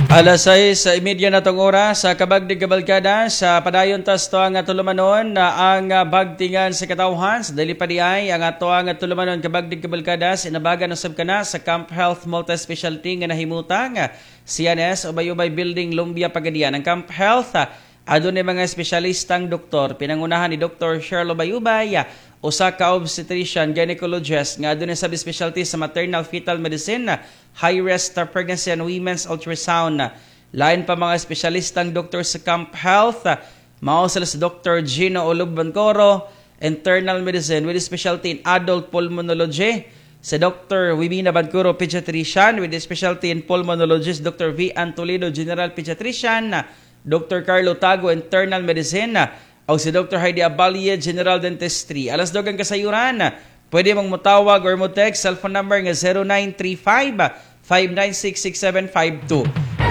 6:30 na tong oras sa kabagdig kabalkada sa padayon tas to ang tulumanon na ang bagtingan sa katawhan sa dali padiay ang ato ang tulumanon kabagdig kabalkada sinabagan usab kana sa Camp Health Multi-Specialty nga nahimutang CNS Ubay-Ubay Building Lumbia Pagadian. Ang Camp Health adunay mga espesyalistang doktor pinangunahan ni Dr. Cheryl Ubay-Ubay, usa ka obstetrician gynecologist nga adunay subspecialty sa maternal fetal medicine, high risk pregnancy and women's ultrasound. Lain pa mga espesyalistang doktor sa Camp Health, mao sila si Dr. Gino Olugbancoro, internal medicine with specialty in adult pulmonology, si Dr. Wimina Bancuro, pediatrician with specialty in pulmonology, Dr. V. Antolido, general pediatrician, Dr. Carlo Tago, internal medicine, o si Dr. Heidi Abalie, general dentistry. Alas dogang kasayuran, pwede mong mutawag or mo text cellphone number nga 0935-596-6752.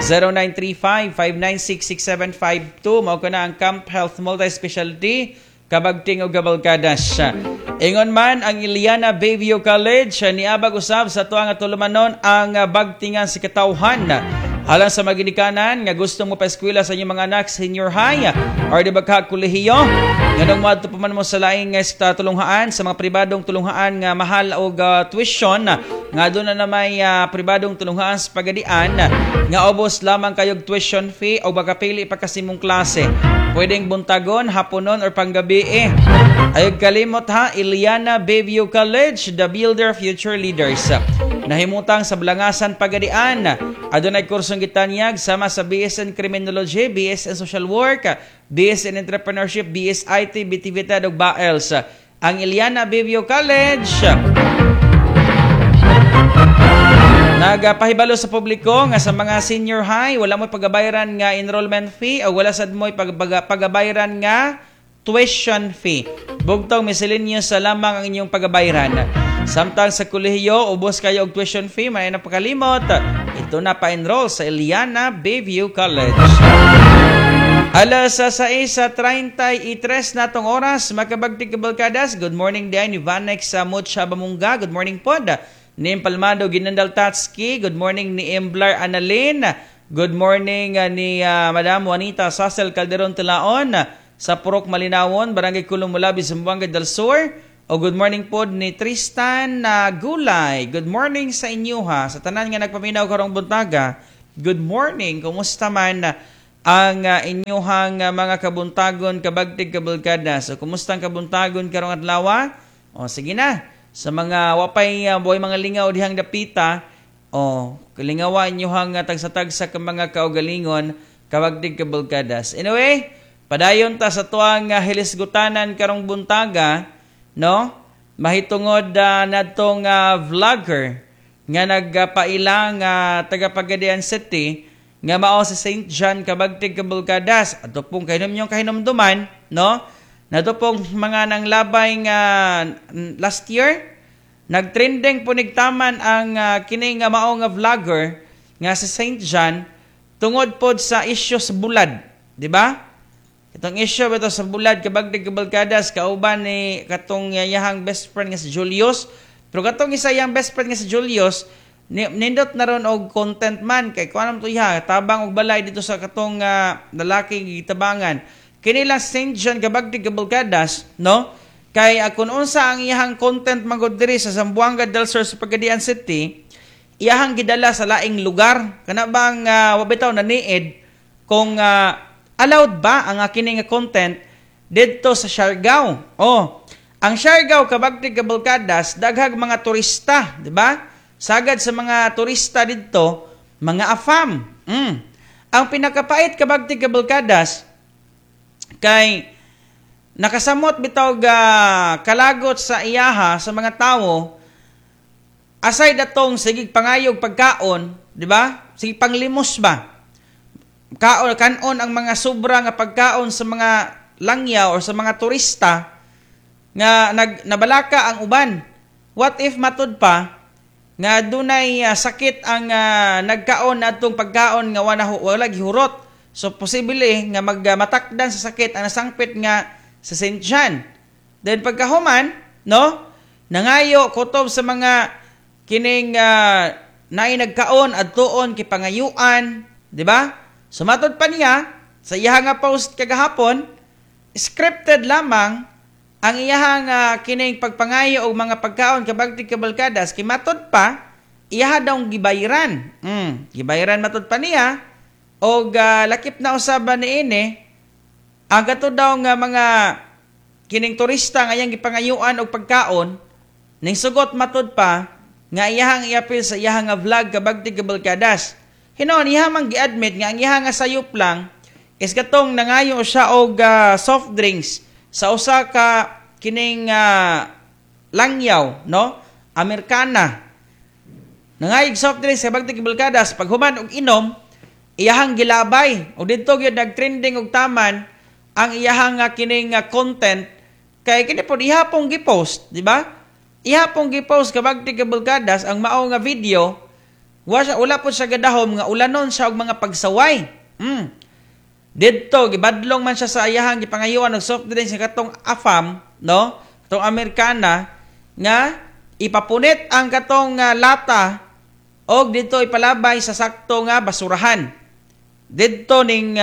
0935-596-6752. Mao ko na ang Camp Health Multi-Specialty kabagting og kabalkadas. Ingon man ang Iliana Bayview College niabag usab sa tuang tulumanon ang bagtingan sa katawhan. Alang sa maginikanan nga gusto mo pa-eskwela sa inyong mga anak senior high or di ba ka kolehiyo, nganong madto pa man mo sa laing nga tulunghaan sa mga pribadong tulunghaan nga mahal og tuition nga doon na may pribadong tulunghaan sa pagadian nga ubos lamang kayog tuition fee o makapili pa kasi mong klase. Pwedeng buntagon, haponon or panggabi Ayog kalimot ha, Iliana Bayview College, the builder future leaders. Nahimutang sa Blangasan Pagadian. Adunay kursong gitanyag sama sa BS in Criminology, BS in Social Work, BS in Entrepreneurship, BS IT, BTVT ug BAELS. Ang Iliana Bayview College nagpahibalo sa publiko nga sa mga senior high wala mo pagabayaran nga enrollment fee o wala sad mo pagabayaran nga tuition fee. Bugtong miscellaneous sa lamang ang inyong pagabayaran. Samtang sa kolehiyo ubos kayo og tuition fee, may napakalimot. Ito na pa-enroll sa Iliana Bayview College. Alas 6:33 na tong oras, makabagtig kabalkadas. Good morning din ni Vanex sa Mucha Bamunga. Good morning po. Ni Palmado Ginandal Tatski. Good morning ni Emblar Analin. Good morning ni Madam Juanita Sasel Calderon Tilaon sa Purok Malinawon, Barangay Kulong Mulabi, Zamboanga del Sur. O good morning po ni Tristan Gulay. Good morning sa inyo ha. Sa tanan nga nagpaminaw karong buntaga. Good morning. Kumusta man ang inyuhang mga kabuntagon kabagtig kabalkada. So kumusta ang kabuntagon karong adlaw? O sige na. Sa mga wapay buhay mga lingaw dihang dapita, kalingawa inyuhang tagsa-tagsa ka mga kaugalingon kabagtig kabalkadas. Anyway, padayon ta sa tuang hilisgutanan karong buntaga, no? Mahitungod natong vlogger nga nagpailang taga-Pagadian City nga mao sa St. John kabagtig kabalkadas. Ato pong kahinomduman, no? Nato pong mga nanglabay nga last year nagtrending po nigtaman ang kining mao nga vlogger nga sa St. John tungod pod sa issue sa bulad, di ba? Itong issue ito sa bulad kabagdig kabalkadas kauban ni katong yahang best friend nga si Julius. Pero katong isa yang best friend nga si Julius nindot na ron og content man kay kuanam to tabang og balay dito sa katong lalaking gitabangan. Kinilang St. John kabagdig kabalkadas, no? Kay kung unsa ang iyahang content magod diri sa Zamboanga del Sur sa Pagadian City, iyahang gidala sa laing lugar. Kana bang wabitaw na niid kung allowed ba ang kining content didto sa Siargao? Ang Siargao kabagdig kabalkadas daghag mga turista, di ba? Sagad sa mga turista didto, mga afam. Ang pinakapait kabagdig kabalkadas kay nakasamot bitaw kalagot sa iyaha sa mga tawo aside atong sige pangayog pagkaon, di ba? Sige panglimos ba? Kanon ang mga sobra nga pagkaon sa mga langyaw o sa mga turista nga nabalaka ang uban. What if matud pa nga dunay sakit ang nagkaon atong pagkaon nga wala gihurot? So, posible nga matakdan sa sakit ang nasangpit nga sa St. John. Then, pagkahuman, no? Nangayo, kutob sa mga kining naay nagkaon, adtuon, kipangayuan, di ba? Sumatod pa niya sa iyang nga post kagahapon, scripted lamang ang iyang kining pagpangayo og mga pagkaon kabagti kabalkadas kay matod pa iyaha daw gibayran. Gibayran matod pa niya og lakip na usaban niini ang gato daw nga mga kining turista nga iyang gipangayuan og pagkaon ning sugot matod pa nga iyahang iapil sa iyahang nga vlog kabagti kabalkadas. Hinon iyaha man gi-admit nga ang iyahang nga sayop lang is katong nangayo siya og soft drinks sa usa ka kining langyaw, no? Americana. Nangayig soft drinks sa bagti kabalkadas pag human og inom, iyahang gilabay o didto gyud nagtrending og taman ang iyahang kining content kay kini pod ihapong gi-post, di ba? Ihapong gi-post kabagti kabalkadas ang mao nga video, wala pod siya gadahom nga ulanon siya og mga pagsaway. Didto gibadlong man siya sa iyahang gipangayuan og soft drinks nga katong Afam, no? Katong Americana nga ipapunit ang katong lata og didto ipalabay sa sakto nga basurahan. Didto ning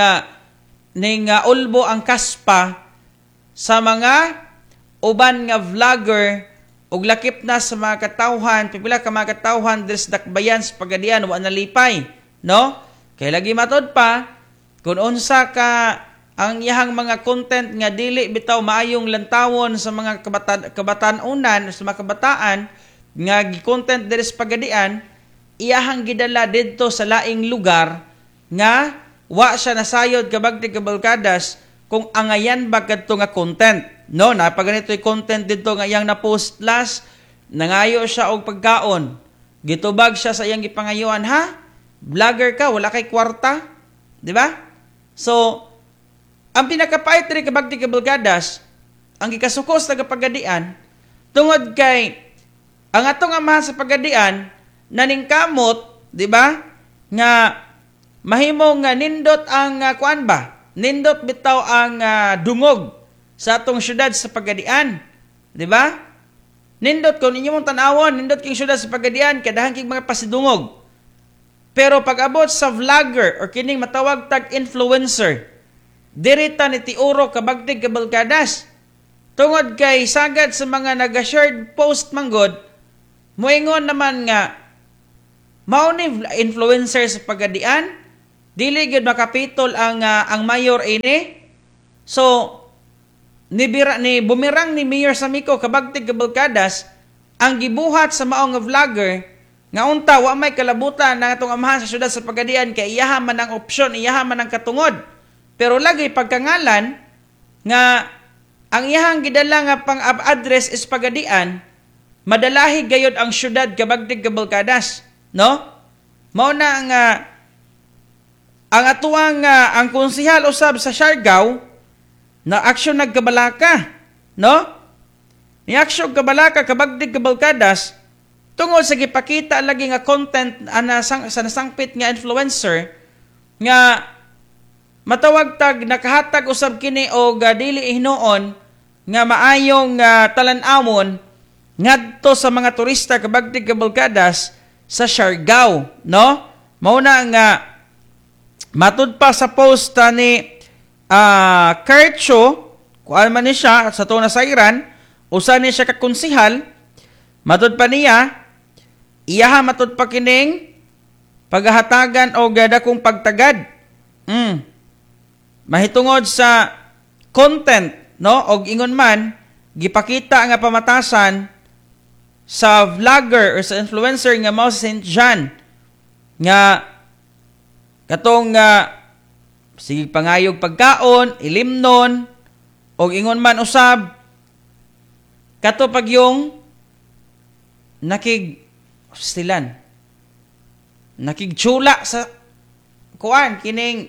ulbo ang kaspa sa mga uban nga vlogger og lakip na sa mga katawhan, pipila ka mga katawhan des dakbayan sa pagadian wa nalipay, no? Kay lagi matod pa kung unsa ka ang iyahang mga content nga dili bitaw maayong lantawon sa mga kabatanunan sa mga kabataan nga gi-content diri sa pagadian, iyahang gidala didto sa laing lugar nga wa siya nasayod kabagti kabalkadas kung angayan ba kadto nga content, no? Napaganito'y content didto nga iyang na-post last, nangayo siya og pagkaon, gitubag siya sa iyang gipangayuan, ha? Vlogger ka, wala kay kwarta, di ba? So, ang pinakapait rin kabagti kabalkadas, ang gikasukos na kapagadian, tungod kay, ang atong amahan sa pagadian, naningkamot, di ba? Nga, mahimong nindot ang, kuan ba? Nindot bitaw ang dungog sa atong syudad sa pagadian. Di ba? Nindot, kung ninyo mong tanawon, nindot king syudad sa pagadian, kadahan king mga pasidungog. Pero pag abot sa vlogger or kining matawag tag influencer, dirita ni tiuro kabagtig kabalkadas. Tungod kay sagad sa mga nag-shared post manggod, moingon naman nga mao ni influencer sa pagadian, dili gyud makapitol ang mayor ini. So ni bumirang ni Mayor Samico kabagtig kabalkadas ang gibuhat sa mao nga vlogger nga unta wa may kalabutan na atong amahan sa syudad sa pagadian kay iyaha man ang opsyon, iyaha man ang katungod. Pero lagi pagkangalan nga ang iyahang gidala nga pang-address is pagadian, madalahi gayod ang syudad kabagtig kabalkadas, no? Mao na ang atuang ang konsehal usab sa Siargao na aksyon nagkabalaka, no? Ni aksyon kabalaka kabagtig kabalkadas tungod sa gipakita lagi nga content sa nasangpit nga influencer nga matawag tag nakahatag usab kini og dili hinuon nga maayong talan-awon ngadto sa mga turista kabagtig kabalkadas sa Siargao, no? Mao na nga matud pa sa post ni Kercho, kuan man ni siya sa to na sayran, usa ni siya ka konsehal, matud pa niya iyaha matud pa kining paghahatagan o dakong pagtagad. Mahitungod sa content, no? Og ingon man gipakita nga pamatasan sa vlogger or sa influencer nga mao si St. John nga katong sige pangayog pagkaon, ilimnon og ingon man usab kato pag yung nakigtsula sa kuan kining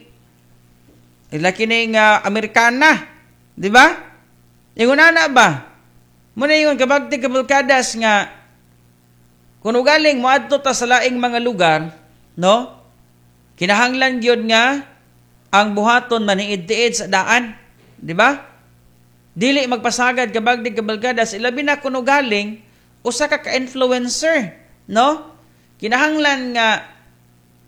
Americana, di ba? Ingon ana ba? Muna ingon kabagtig kabalkadas nga kung ugaling moadto ta sa laing mga lugar, no? Kinahanglan gyud nga ang buhaton maniid-tiid sa daan, di ba? Dili magpasagad kabagtig kabalkadas ilabi na kuno galing usa ka influencer, no? Kinahanglan nga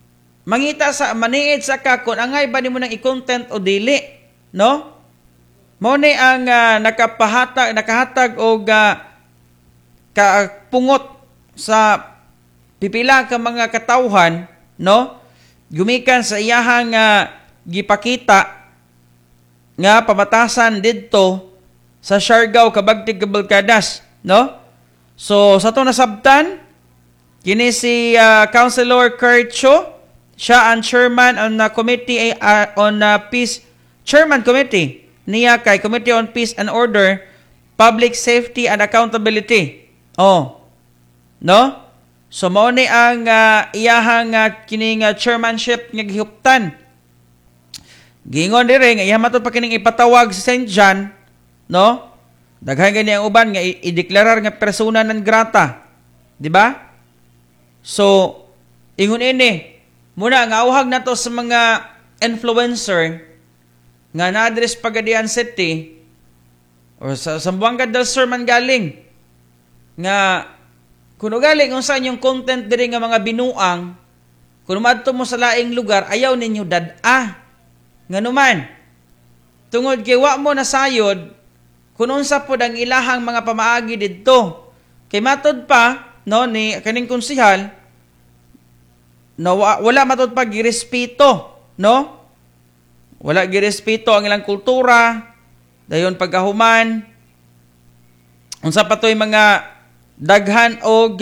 mangita sa maniid sa ka kung angay ba nimo nang i-content o dili, no? Mao ni ang nakahatag og kapungot sa pipila ka mga katawhan, no? Gumikan sa iyahang gipakita nga pamatasan didto sa Siargao kabagtig Kabalkadas, no? So sa to nasabtan kini si Councilor Curcho, siya ang chairman on the committee on peace, chairman committee niya kay Committee on Peace and Order, Public Safety and Accountability. Oh. No? So mao ni ang iyahang kining chairmanship nga gihuptan. Gingon dire nga iya matud pa kining ipatawag sa St. John, no? Daghan gani ang uban nga ideklarar nga persona non grata. Di ba? So ingon ini muna nga awhag nato sa mga influencer nga na-address Pagadian City o sa Zamboanga del Sur man galing nga kuno galing unsa inyong content diri nga mga binuang kuno madto mo sa laing lugar ayaw ninyo dad-a nganuman tungod kay wa mo nasayod kun unsa pod ang ilahang mga pamaagi didto kay matud pa no ni kaning konsehal no wala matud pa girespeto, no? Wala girespeto ang ilang kultura, dayon pagkahuman. Unsa pa toy mga daghan og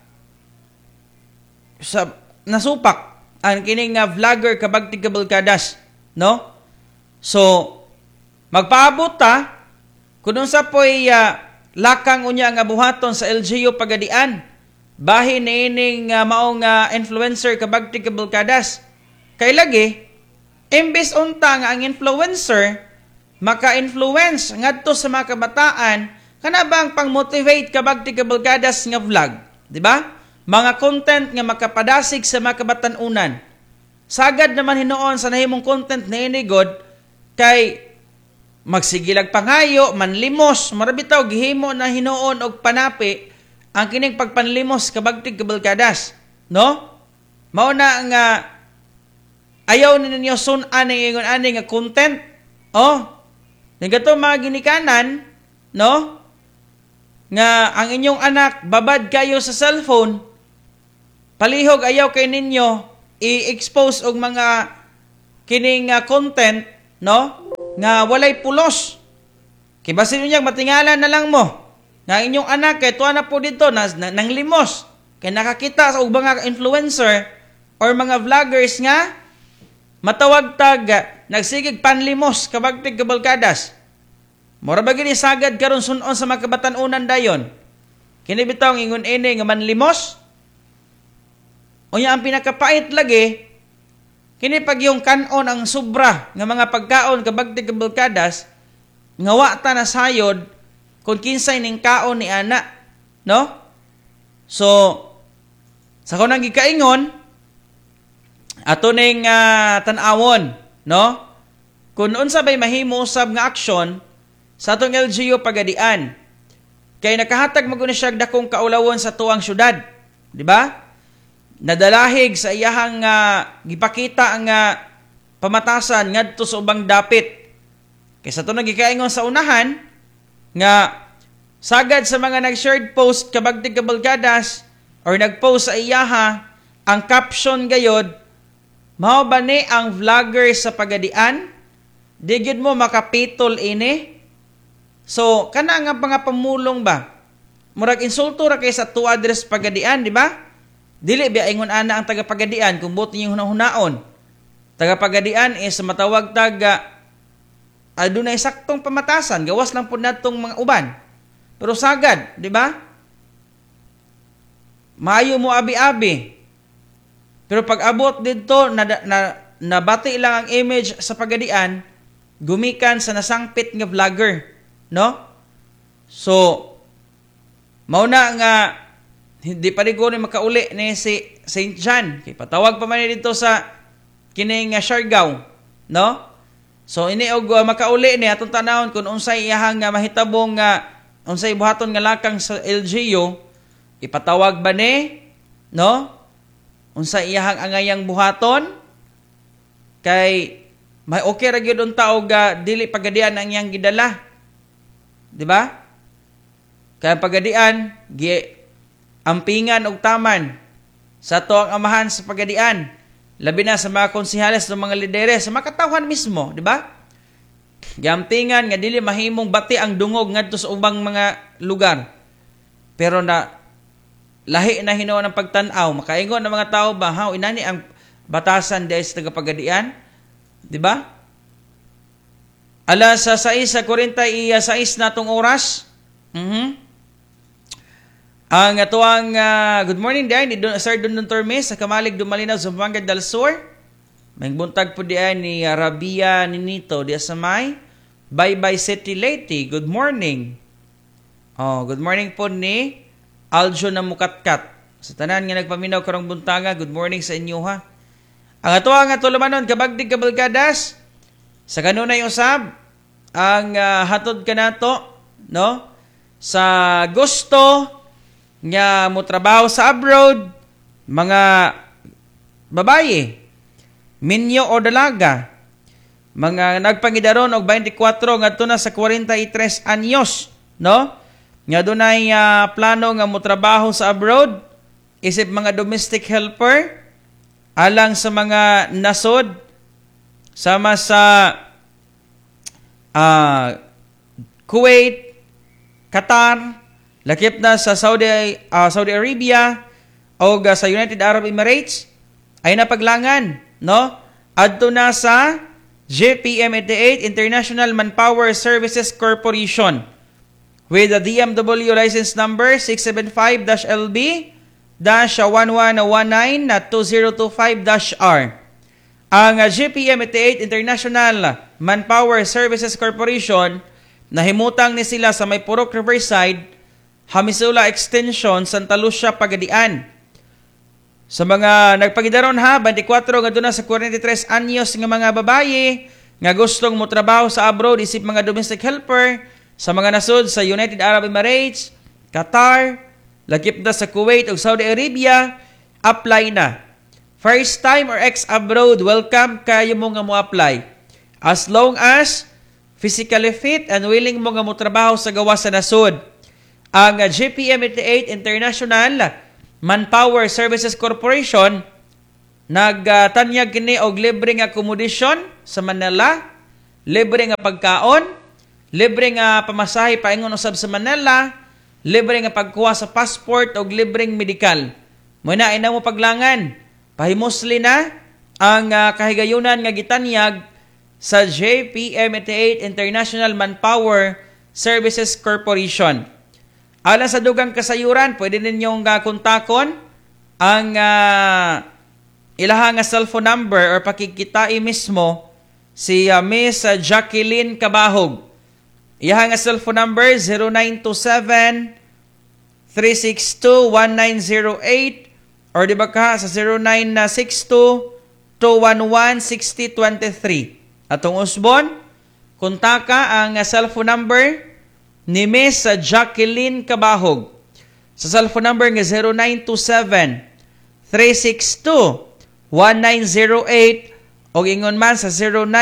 sa nasupak ang kining vlogger kabagtig Kabalkadas, no? So magpaabot ta kun unsa poy lakang unya nga buhaton sa LGU Pagadian. Bahin niining maong influencer kabagtig Kabalkadas. Kay lagi imbes unta nga ang influencer maka-influence ngadto sa mga kabataan kana bang pang-motivate kabagtig Kabalkadas nga vlog, di ba? Mga content nga makapadasig sa mga kabatan-unan. Sagad naman hinuon sa nahimong content na inigod kay magsigilag pangayo, manlimos, marabitaw gihimo na hinuon og panapi ang kining pagpanlimos kabagtig Kabalkadas, no? Mao na nga ayaw ninyo sun-an ingon ani nga content. Oh. Nagato mga ginikanan, no? Nga ang inyong anak babad kayo sa cellphone. Palihog ayaw kay ninyo i-expose og mga kining content, no? Nga walay pulos. Kay basin niya matingala na lang mo. Nga inyong anak kay tuwa na po dito nang limos. Kay nakakita sa og mga influencer or mga vloggers nga matawag tag nagsigig panlimos kabagtig Kabalkadas. Mura ba gini sagad karon sunon sa mga kabatan-unan dayon. Kini bitaw ingon ini nga manlimos. Unya ang pinakapait lagi kini pag yung kanon ang sobra nga mga pagkaon kabagtig Kabalkadas nga wa ta nasayod kung kinsay ning kaon ni ana, no? So sa kunang gikaingon ato ning tan-awon, no? Kung unsa bay mahimo usab nga aksyon sa atong LGU Pagadian. Kay nakahatag maguna siya dakong kaulawon sa tuwang syudad, di ba? Nadalahig sa iyahang gipakita ang pamatasan ngadto sa ubang dapit. Kay sa to nagikaingon sa unahan nga sagad sa mga nag-shared post kabagtig Kabalkadas or nag-post sa iyaha ang caption gayod mao ba ni ang vlogger sa Pagadian? Di gyud mo makapitol ini. So kana nga mga pamulong ba? Murag insulto ra kay sa tuwa address Pagadian, di ba? Dili ba ingon ana ang taga Pagadian kung buot niyo hunahunaon. Taga Pagadian is matawag taga adunay saktong pamatasan, gawas lang pud natong mga uban. Pero sagad, di ba? Maayo mo abi-abi. Pero pag abot dito, nabati lang ang image sa Pagadian, gumikan sa nasangpit nga vlogger, no? So, mauna nga, hindi pa rin ko makauli ni si St. John. Kaya patawag pa man dito sa kining Siargao, no? So, ini og makauli ni atong tanawon kung unsay iyahang mahitabong unsay buhaton nga lakang sa LGU, ipatawag ba ni, no? unsa iyahang angayang buhaton, kay may okay ra gyud unta og dili pagadian ang iyang gidala. Di ba? Kaya pagadian, ampingan og taman sa to ang amahan sa pagadian. Labi na sa mga konsihales ng mga lideres, sa mga katawhan mismo, di ba? Giampingan nga dili mahimong bati ang dungog ngadto sa ubang mga lugar. Pero na lahi na hinuon ang pagtan-aw, makaingon ng mga tao ba, how inani ang batasan dahil sa tagapagadian? Di ba? Alas sa 6:46 natong oras. Ang atuang good morning diay ni Sir Dundon Tormes sa Kamalig Dumalinaw, Zamboanga del Sur. May buntag po diay ni Rabia Ninito diya sa may Bye City Leyte. Good morning. Oh, good morning po ni Aljo na Mukatkat. Sa tanan nga nagpaminaw karong buntaga, good morning sa inyo ha. Ang atuang atulumanon kabagdig kabalgadas sa kanunay usab ang hatod kanato no sa gusto nga mo trabaho sa abroad, mga babaye, minyo o dalaga, mga nagpangidaron og 24 ngadto na sa 43 anyos, no? Nga dunay plano nga mo trabaho sa abroad, isip mga domestic helper, alang sa mga nasod, sama sa Kuwait, Qatar, lakip na sa Saudi Arabia o sa United Arab Emirates ay napaglangan, no? Adto na sa JPM 88 International Manpower Services Corporation with the DMW license number 675-LB-1119-2025-R. Ang JPM 88 International Manpower Services Corporation nahimutang ni sila sa may Purok Riverside, Hamisula Extension, Santa Lucia, Pagadian. Sa mga nagpagidaron ha, 24 nga doon na sa 43 anyos nga mga babaye nga gustong mo trabaho sa abroad, isip mga domestic helper, sa mga nasod sa United Arab Emirates, Qatar, lakip na sa Kuwait o Saudi Arabia, apply na. First time or ex-abroad, welcome kayo mo nga mo apply. As long as physically fit and willing mo nga mo trabaho sa gawa sa nasod. Ang JPM 88 International Manpower Services Corporation nagtanyag kini og libre nga accommodation sa Manila, libre nga pagkaon, libre nga pamasahe paingon usab sa Manila, libre nga pagkuha sa passport og libreng medical. Muna ina mo paglangan, pahimusli na ang kahigayunan nga gitanyag sa JPM 88 International Manpower Services Corporation. Alang sa dugang kasayuran, pwede ninyong kontakon ang ilahang cellphone number or pakikitai mismo si Miss Jacqueline Cabahog. Ilahang cellphone number 0927-362-1908 or di ba ka sa 0962-211-6023. Atong usbon, kontaka ang cellphone number ni Miss Jacqueline Cabahog sa cellphone number nga 0927-362-1908 o ingon man sa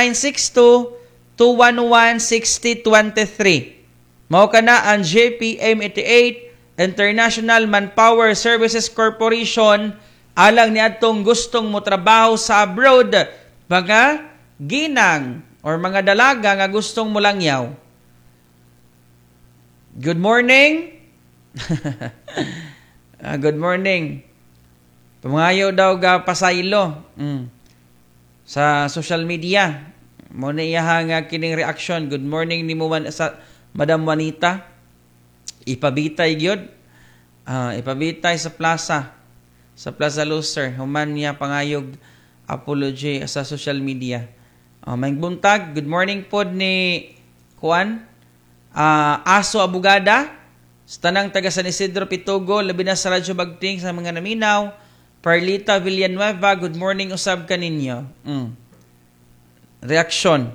0962-211-6023. Mao kana ang JPM 88 International Manpower Services Corporation alang ni atong gustong mo trabaho sa abroad, mga ginang or mga dalaga nga gustong mulangyaw. Good morning. Good morning. Pumangayo daw ga pasaylo sa social media. Mo na iyahang kining reaction. Good morning ni mo sa Madam Juanita. Ipabitay gyud. Ipabitay sa plaza. Sa Plaza Lucer. Human niya pangayog apology sa social media. May buntag. Good morning pod ni Juan. Aso Abugada, sa tanang taga San Isidro Pitugo, labi na sa Radyo Bagting sa mga naminaw, Parlita Villanueva, good morning usab kaninyo. Reaksyon.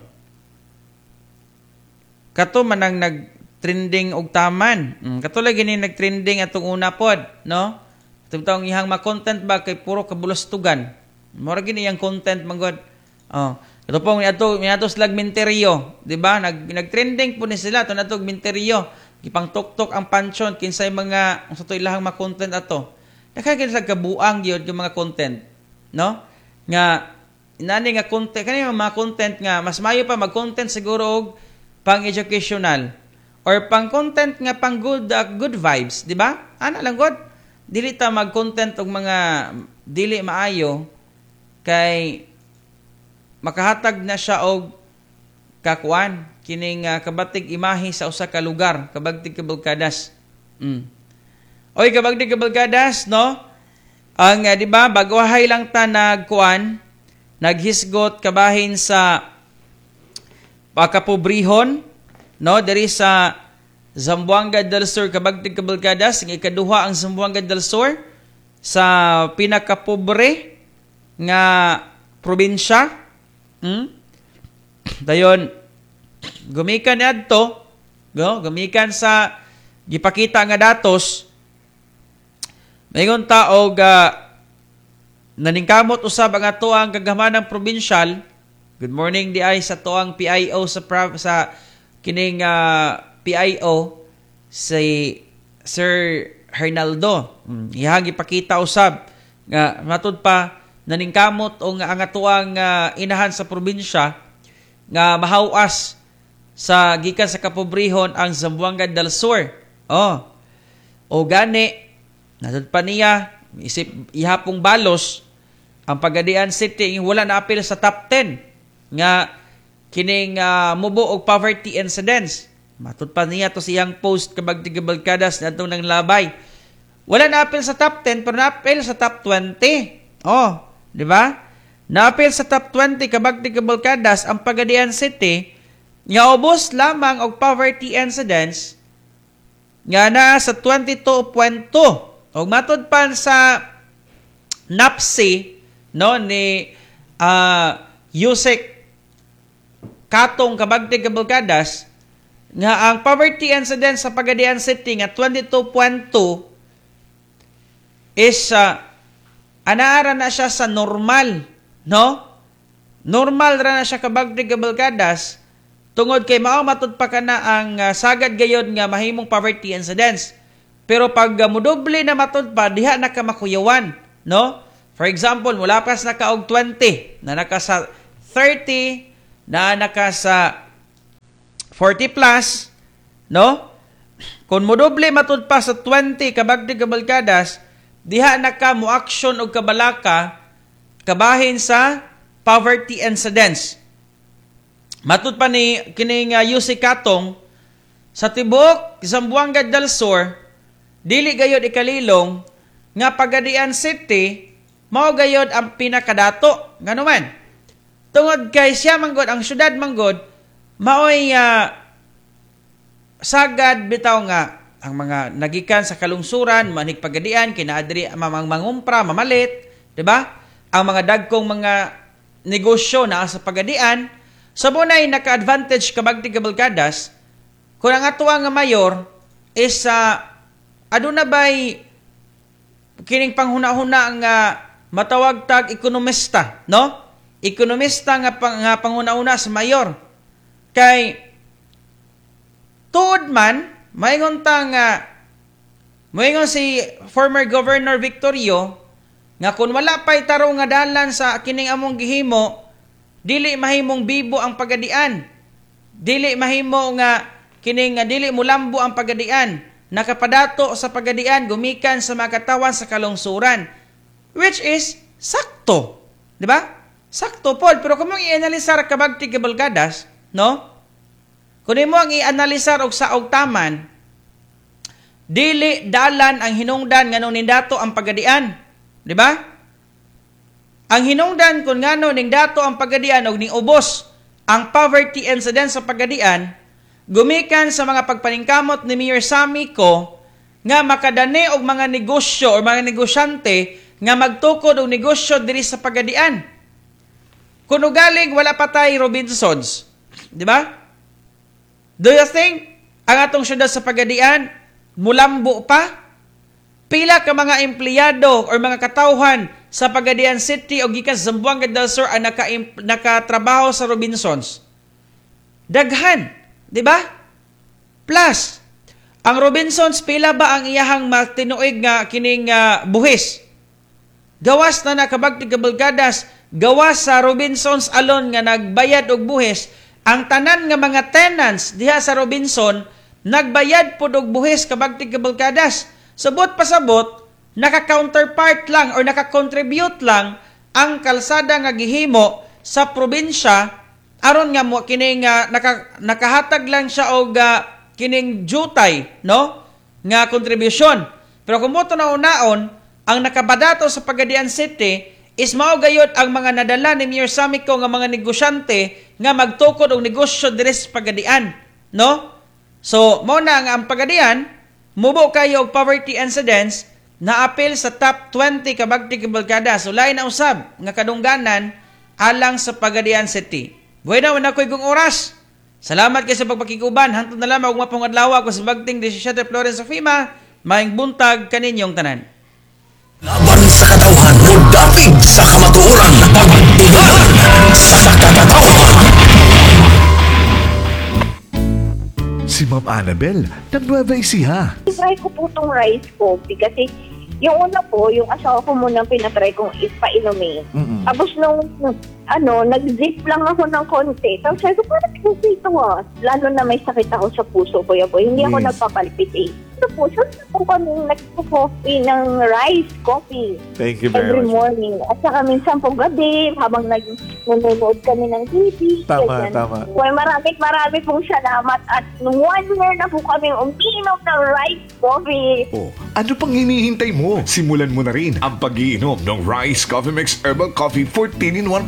Kato manang nagtrending og taman. Kato lagi ni nagtrending atong una pod, no? Tumtawang ihang ma-content ba kay puro kabulastugan. Mura gini yang content manggod. Oh, ito pong niato slag minteryo, di ba? Nag-trending po ni sila to natog minteryo. Gipang tuktok ang pansyon kinsay mga sa to ilahang ma-content ato. Nakagin sa kabuang gyud yung mga content, no? Nga inani nga content kani mga content nga mas mayo pa mag-content siguro og pang-educational or pang-content nga pang good vibes, di ba? Ana lang god. Dili ta mag-content og mga dili maayo kay makahatag na siya og kakuan kining kabatig imahe sa usa ka lugar, kabagtig kabalkadas. Oy, kabagtig kabalkadas, no? Ang di ba bagwahay lang ta nagkuan, naghisgot kabahin sa pakapobrihon, no? Diri sa Zamboanga del Sur, kabagtig kabalkadas, ng ikaduha ang Zamboanga del Sur sa pinakapobre nga probinsya. Dayon gumikan adto, gumikan sa gipakita nga datos. Mayingon ta og naningkamot usab ang atoang kagamanang probinsyal. Good morning di ay sa toang PIO sa kining PIO si Sir Hernaldo. Ihang ipakita usab nga matud pa naningkamot o nga ang atuang inahan sa probinsya nga mahawas sa gikan sa kapobrihon ang Zamboanga del Sur. O gani natud pa niya isip ihapong balos ang Pagadian City wala na apil sa top 10 nga kining mubo og poverty incidence. Matud pa niya to siyang post kabagtig kabalkadas natong nang labay. Wala na apil sa top 10 pero na apil sa top 20. Di ba? Na-apil sa top 20 kabagtig kabalkadas ang Pagadian City nga ubos lamang og poverty incidence nga na sa 22.2. Og matud pa sa NAPSI no ni Yusek Katong kabagtig kabalkadas nga ang poverty incidence sa Pagadian City nga 22.2 is anaara na siya sa normal, no? Normal ra na siya kabagtig kabalkadas tungod kay mao matud pa kana ang sagad gayod nga mahimong poverty incidence. Pero pag mudoble na matud pa diha na ka makuyawan, no? For example, mulapas na ka og 20, na naka sa 30, na naka sa 40 plus, no? Kung mudoble matud pa sa 20 kabagtig kabalkadas, diha na ka mo action og kabalaka kabahin sa poverty incidence. Matud pa ni kining Yusek Katong sa tibok Zamboanga del Sur, dili gayod ikalilong nga Pagadian City mao gayod ang pinakadato nganuman. Tungod kay siya manggod ang syudad manggod maoy sagad bitaw nga ang mga nagikan sa kalungsuran, manig Pagadian, kinaadri mangumpra, mamalit, 'di ba? Ang mga dagkong mga negosyo na sa Pagadian, sabunay naka-advantage kabagtig kabalkadas kung ang ato nga mayor is aduna bay kining panghuna-huna nga matawag tag ekonomista, no? Ekonomista nga panghuna-huna sa mayor. Kay tuod man maingon si former Governor Victorio nga kung wala pa'y taro nga dalan sa kining among gihimo, dili mahimong bibo ang Pagadian. Dili mahimo nga kining dili mulambo ang Pagadian. Nakapadato sa Pagadian gumikan sa mga katawan sa kalungsuran. Which is sakto. Di ba? Sakto po. Pero kung mong i-analisar kabagtig kabalkadas, no? Kung mo ang i-analisar og sa taman, dili dalan ang hinungdan nganong nindato ang Pagadian, di ba? Ang hinungdan kun ngano ning dato ang Pagadian og ning ubos ang poverty incidence sa Pagadian, gumikan sa mga pagpaningkamot ni Mayor Sammy ko nga makadani og mga negosyo o mga negosyante nga magtukod og negosyo diri sa Pagadian. Kuno galing wala pa tay Robinsons, di ba? Do you think ang atong syudad sa Pagadian mulambo pa? Pila ka mga empleyado or mga katawhan sa Pagadian City o gikan sa Zamboanga del Sur ang nakatrabaho sa Robinsons? Daghan, di ba? Plus, ang Robinsons, pila ba ang iyahang tinuig nga kining buhis? Gawas na nakabagtig kabalkadas, gawas sa Robinsons alone nga nagbayad og buhis, ang tanan nga mga tenants diha sa Robinson, nagbayad po og buhis kabagtig kabalkadas. Sabot pasabot, naka-counterpart lang or naka-contribute lang ang kalsada nga gihimo sa probinsya aron nga mo kining nakahatag lang siya og kining jutay, no? Nga kontribusyon. Pero kung mo naon, ang nakabadato sa Pagadian City is mao gayud ang mga nadala ni Mayor Samico nga mga negosyante nga magtukod og negosyo diri sa Pagadian, no? So, mao na nga ang Pagadian mubo kayo og poverty incidence na apil sa top 20 kabagtig kabalkada. So, lain na usab nga kadungganan alang sa Pagadian City. Buena na ko'y kong oras. Salamat kayo sa pagpakikuban. Hantod na lamang og mapong adlaw ko sa bagting 17 Florence of FEMA. Maayong buntag kaninyong tanan. Laban sa katawhan o dating sa kamatuoran. Pagtulungan sa katawhan. Si Ma'am Annabel, ng Nueva Ecija. Try ko po itong rice coffee kasi yung una po, yung asawa ko munang pinatry kong ipainumin. Tapos nung nag-zip lang ako ng konti. Tapos sabi ko, parang kasi ito lalo na may sakit ako sa puso ko. Hindi ako nagpapalpitate. Ito po, saan po kami nagpo-coffee ng rice coffee. Thank you very every much. morning. At saka minsan po gabi, habang nanonood kami ng TV. Tama, tama. Well, marami pong salamat. At nung 1 year na po kami uminom ng rice coffee. Oh, ano pang hinihintay mo? Simulan mo na rin ang pag-iinom ng Rice Coffee Mix Herbal Coffee 14-in-1+1.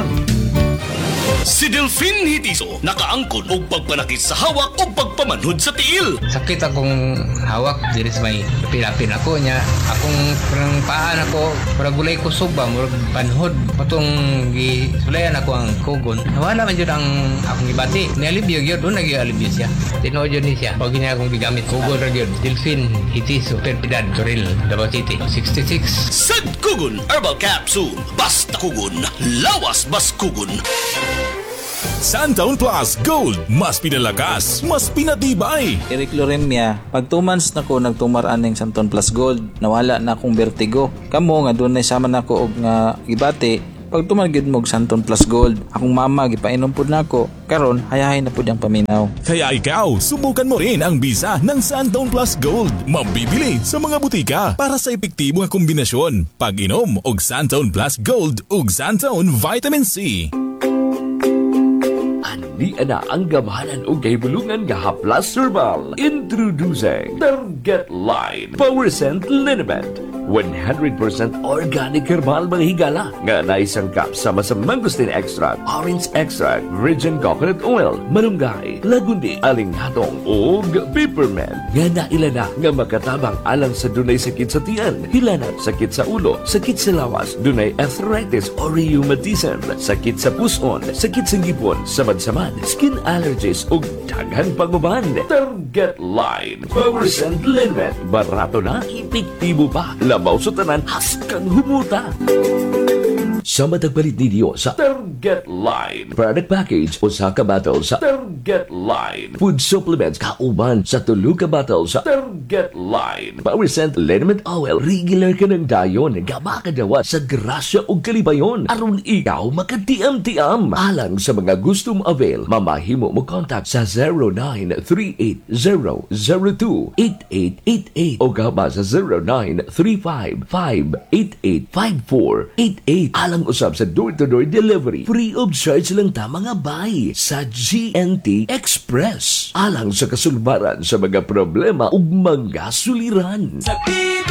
Si Delphine Hitiso nakaangkon og pagpanakit sa hawak o pagpamanhod sa tiil. Sakit akong hawak diri sa may pinapin ako niya. Akong parang paan ako, parang gulay ko suba, murag panhod. Patong gisulayan ako ang kugon. Nawala man yun ang akong ibati. Nialibyo yun, doon nag-ialibyo siya. Tinood yun niya. Pag niya akong gigamit kugon rin yun. Delphine Hitiso, Perpidad, Toril, Davao City, 66. Sad Kugon Herbal Capsule. Basta kugon, lawas bas kugon. Santown Plus Gold, mas pinalakas, mas pinatibay. Eric Loremia, pag 2 months na ko nagtumaraan ng Santon Plus Gold, nawala na akong vertigo. Kamo nga doon na sama na ko og nga gibati, pag tumagid mo og Santon Plus Gold, akong mama gipainom pud nako. Karon hayahay na pud ang paminaw. Kaya ikaw, subukan mo rin ang bisa ng Santown Plus Gold. Mabibili sa mga butika para sa epektibong kombinasyon. Pag-inom og Santown Plus Gold ug Santown Vitamin C. Di ana ang gamahanan o kahibulungan nga Haplas Herbal. Introducing Target Line Power Scent Liniment. 100% organic herbal mga higala nga naisangkap sama sa mangosteen extract, orange extract, virgin coconut oil, malunggay, lagundi, alinghatong ug peppermint nga nailana nga makatabang alang sa dunay sakit sa tiyan, hilanat, sakit sa ulo, sakit sa lawas, dunay arthritis or rheumatism, sakit sa puson, sakit sa ngipon, samad-samad, skin allergies ug daghan panguban. Target Line Power Scent Liniment. Barato na, epektibo pa. Labaw sa tanan, haskang humuta. Sa matagpalit ninyo sa Target Line product package o sa ka-bottle sa Target Line food supplements kauban sa tulo ka-bottle sa Target Line Power Scent Liniment Oil. Regular ka ng dayon nga makadawa sa grasya o kalibayon aron ikaw makatiam-tiam. Alang sa mga gustong avail, mamahimo mo contact sa 0938-002-8888 o gaba sa 0935-588-5488. Alang usab sa door-to-door delivery. Free of charge lang ta mga bay sa GNT Express. Alang sa kasulbaran sa mga problema ug mga suliran.